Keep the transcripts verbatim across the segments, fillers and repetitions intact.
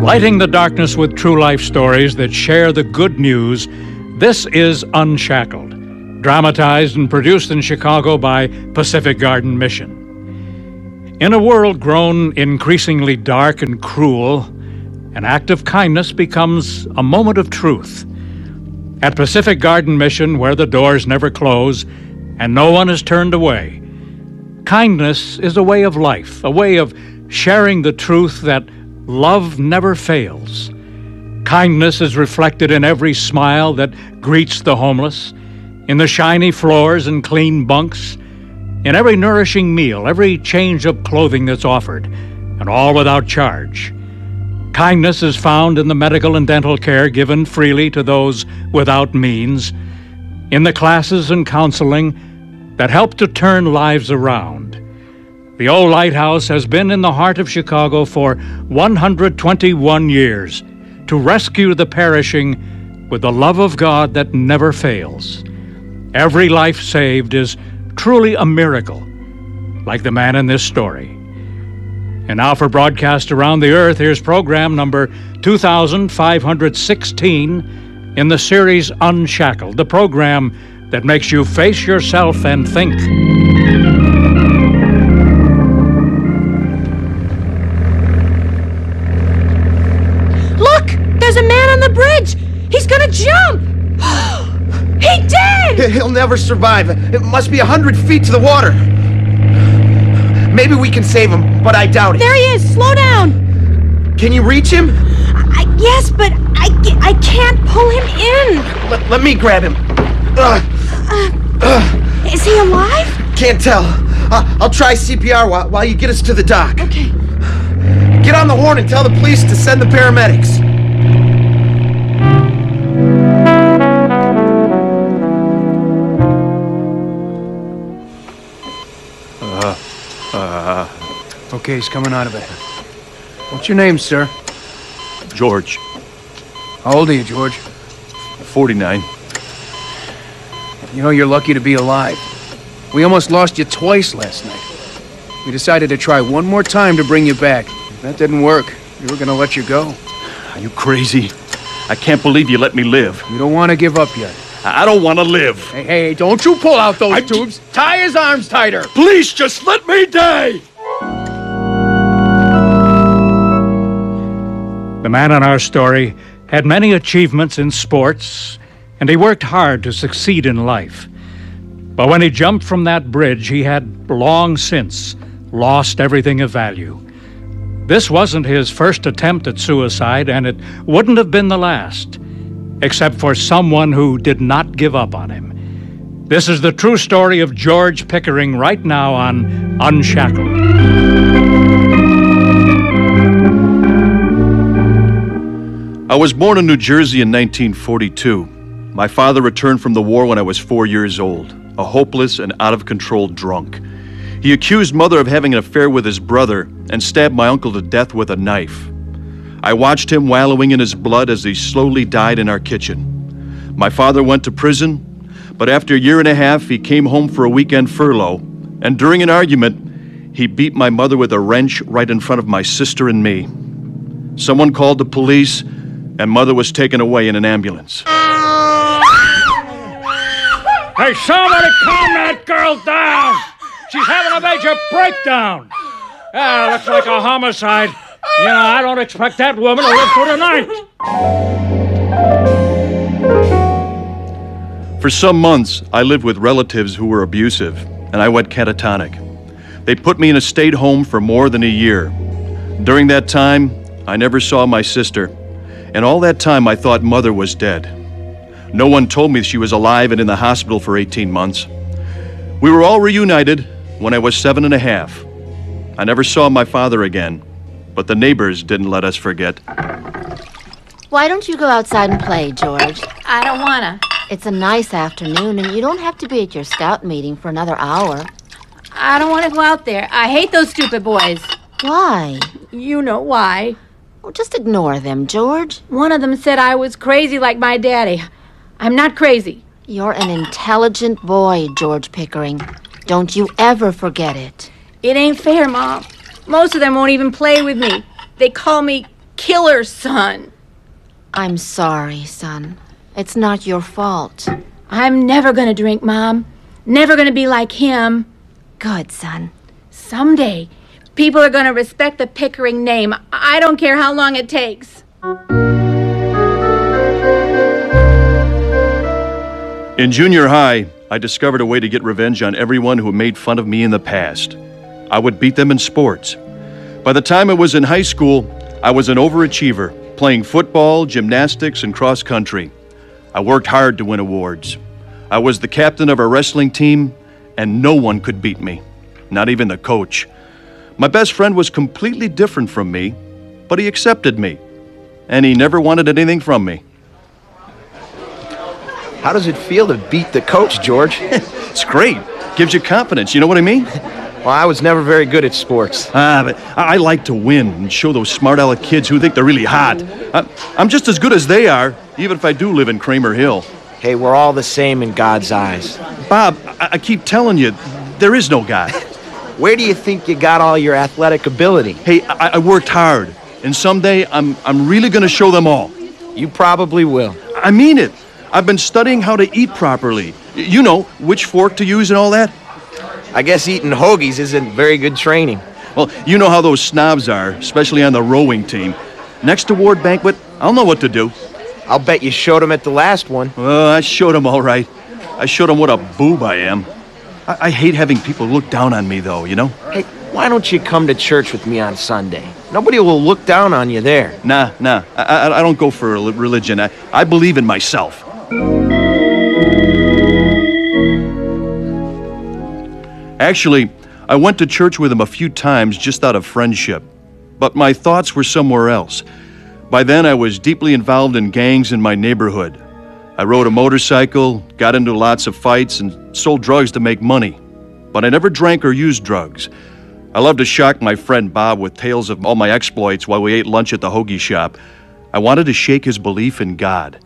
Lighting the darkness with true life stories that share the good news, this is Unshackled, dramatized and produced in Chicago by Pacific Garden Mission. In a world grown increasingly dark and cruel, an act of kindness becomes a moment of truth. At Pacific Garden Mission, where the doors never close and no one is turned away, kindness is a way of life, a way of sharing the truth that love never fails. Kindness is reflected in every smile that greets the homeless, in the shiny floors and clean bunks, in every nourishing meal, every change of clothing that's offered, and all without charge. Kindness is found in the medical and dental care given freely to those without means, in the classes and counseling that help to turn lives around. The old lighthouse has been in the heart of Chicago for one hundred twenty-one years to rescue the perishing with the love of God that never fails. Every life saved is truly a miracle, like the man in this story. And now for broadcast around the earth, here's program number two thousand five hundred sixteen in the series Unshackled, the program that makes you face yourself and think. Look! There's a man on the bridge! He's gonna jump! He did! He'll never survive. It must be a hundred feet to the water. Maybe we can save him, but I doubt it. There he is! Slow down! Can you reach him? I, yes, but I, I can't pull him in. Let, let me grab him. Uh, Uh, uh, is he alive? can't tell. Uh, I'll try C P R while, while you get us to the dock. Okay. Get on the horn and tell the police to send the paramedics. Okay, he's coming out of it. What's your name, sir? George. How old are you, George? forty-nine. You know, you're lucky to be alive. We almost lost you twice last night. We decided to try one more time to bring you back. That didn't work. We were gonna let you go. Are you crazy? I can't believe you let me live. You don't want to give up yet. I don't want to live. Hey, hey, don't you pull out those I- tubes. Tie his arms tighter. Please just let me die. The man in our story had many achievements in sports, and he worked hard to succeed in life. But when he jumped from that bridge, he had long since lost everything of value. This wasn't his first attempt at suicide, and it wouldn't have been the last, except for someone who did not give up on him. This is the true story of George Pickering right now on Unshackled. I was born in New Jersey in nineteen forty-two. My father returned from the war when I was four years old, a hopeless and out-of-control drunk. He accused Mother of having an affair with his brother and stabbed my uncle to death with a knife. I watched him wallowing in his blood as he slowly died in our kitchen. My father went to prison, but after a year and a half, he came home for a weekend furlough, and during an argument, he beat my mother with a wrench right in front of my sister and me. Someone called the police, and Mother was taken away in an ambulance. Hey, somebody calm that girl down! She's having a major breakdown! Ah, looks like a homicide. You know, I don't expect that woman to live through the night. For some months, I lived with relatives who were abusive, and I went catatonic. They put me in a state home for more than a year. During that time, I never saw my sister, and all that time I thought Mother was dead. No one told me she was alive and in the hospital for eighteen months. We were all reunited when I was seven and a half. I never saw my father again, but the neighbors didn't let us forget. Why don't you go outside and play, George? I don't wanna. It's a nice afternoon, and you don't have to be at your scout meeting for another hour. I don't want to go out there. I hate those stupid boys. Why? You know why. Oh, just ignore them, George. One of them said I was crazy like my daddy. I'm not crazy. You're an intelligent boy, George Pickering. Don't you ever forget it. It ain't fair, Mom. Most of them won't even play with me. They call me killer's son. I'm sorry, son. It's not your fault. I'm never gonna drink, Mom. Never gonna be like him. Good, son. Someday, people are gonna respect the Pickering name. I don't care how long it takes. In junior high, I discovered a way to get revenge on everyone who made fun of me in the past. I would beat them in sports. By the time I was in high school, I was an overachiever, playing football, gymnastics, and cross country. I worked hard to win awards. I was the captain of our wrestling team, and no one could beat me, not even the coach. My best friend was completely different from me, but he accepted me, and he never wanted anything from me. How does it feel to beat the coach, George? It's great. Gives you confidence, you know what I mean? Well, I was never very good at sports. Ah, but I I like to win and show those smart-aleck kids who think they're really hot. I, I'm just as good as they are, even if I do live in Kramer Hill. Hey, we're all the same in God's eyes. Bob, I, I keep telling you, there is no God. Where do you think you got all your athletic ability? Hey, I, I worked hard, and someday I'm, I'm really going to show them all. You probably will. I mean it. I've been studying how to eat properly. You know, which fork to use and all that. I guess eating hoagies isn't very good training. Well, you know how those snobs are, especially on the rowing team. Next award banquet, I'll know what to do. I'll bet you showed him at the last one. Well, I showed them all right. I showed them what a boob I am. I, I hate having people look down on me, though, you know? Hey, why don't you come to church with me on Sunday? Nobody will look down on you there. Nah, nah. I, I, I don't go for religion. I, I believe in myself. Actually, I went to church with him a few times just out of friendship, but my thoughts were somewhere else. By then, I was deeply involved in gangs in my neighborhood. I rode a motorcycle, got into lots of fights, and sold drugs to make money. But I never drank or used drugs. I loved to shock my friend Bob with tales of all my exploits while we ate lunch at the hoagie shop. I wanted to shake his belief in God.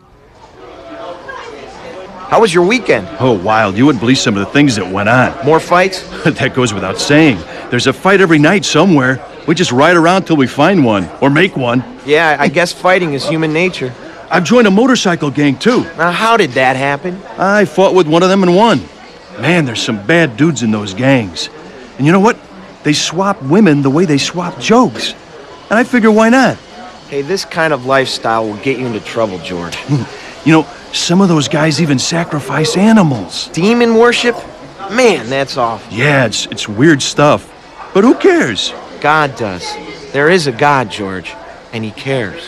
How was your weekend? Oh, wild. You wouldn't believe some of the things that went on. More fights? That goes without saying. There's a fight every night somewhere. We just ride around till we find one, or make one. Yeah, I guess fighting is human nature. I've joined a motorcycle gang, too. Now, how did that happen? I fought with one of them and won. Man, there's some bad dudes in those gangs. And you know what? They swap women the way they swap jokes. And I figure, why not? Hey, this kind of lifestyle will get you into trouble, George. You know, some of those guys even sacrifice animals. Demon worship? Man, that's awful. Yeah, it's, it's weird stuff. But who cares? God does. There is a God, George, and he cares.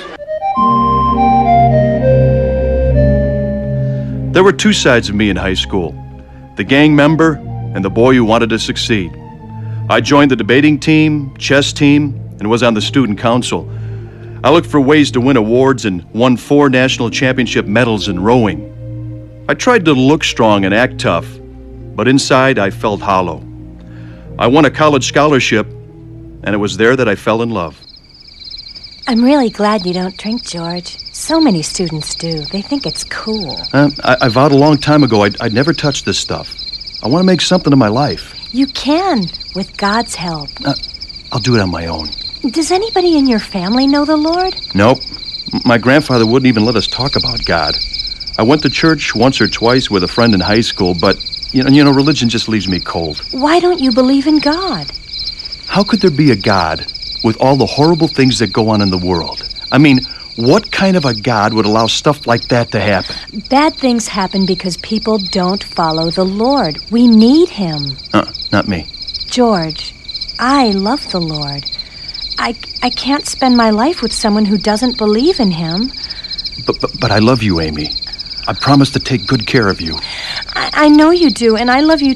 There were two sides of me in high school. The gang member and the boy who wanted to succeed. I joined the debating team, chess team, and was on the student council. I looked for ways to win awards and won four national championship medals in rowing. I tried to look strong and act tough, but inside I felt hollow. I won a college scholarship, and it was there that I fell in love. I'm really glad you don't drink, George. So many students do. They think it's cool. Uh, I, I vowed a long time ago I'd, I'd never touch this stuff. I want to make something of my life. You can, with God's help. Uh, I'll do it on my own. Does anybody in your family know the Lord? Nope. My grandfather wouldn't even let us talk about God. I went to church once or twice with a friend in high school, but, you know, you know, religion just leaves me cold. Why don't you believe in God? How could there be a God with all the horrible things that go on in the world? I mean, what kind of a God would allow stuff like that to happen? Bad things happen because people don't follow the Lord. We need him. Uh, not me. George, I love the Lord. I, I can't spend my life with someone who doesn't believe in him. But, but, but I love you, Amy. I promise to take good care of you. I, I know you do, and I love you